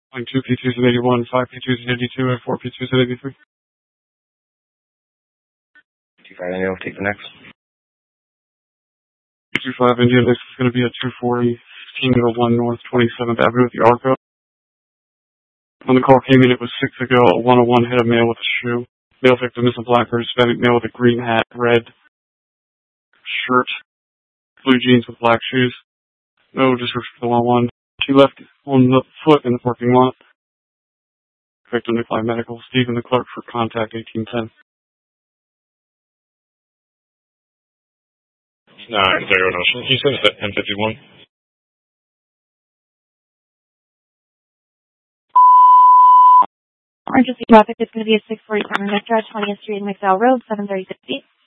Line 2 P2s at 81, 5 P2s at 82, and 4 P2s at 83. 25 India, take the next. 25 India, next is going to be at 240, 1501 North 27th Avenue at the Arco. When the call came in, it was 6 ago. A 101 hit a male with a shoe. Male victim is a black or Hispanic male with a green hat, red shirt, blue jeans with black shoes. No description for the 101. She left on the foot in the parking lot. Victim declined medical. Stephen the clerk for contact 1810. 9-0 Notion. Can you send us at 1051? Emergency traffic is going to be at 647 Metro, 20th Street and McDowell Road, 736 feet.